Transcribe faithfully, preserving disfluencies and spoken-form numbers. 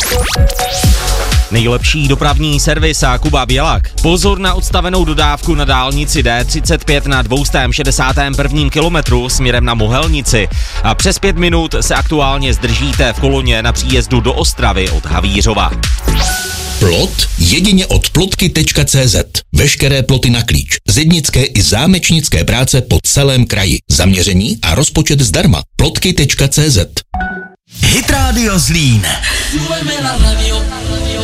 Nejlepší dopravní servis a Kuba Bělak. Pozor na odstavenou dodávku na dálnici D třicet pět na dvě stě šedesátém prvním kilometru směrem na Mohelnici. A přes pět minut se aktuálně zdržíte v koloně na příjezdu do Ostravy od Havířova. Plot jedině od plotky tečka cé zet. Veškeré ploty na klíč. Zednické i zámečnické práce po celém kraji. Zaměření a rozpočet zdarma. plotky tečka cé zet. Hit Radio Zlín.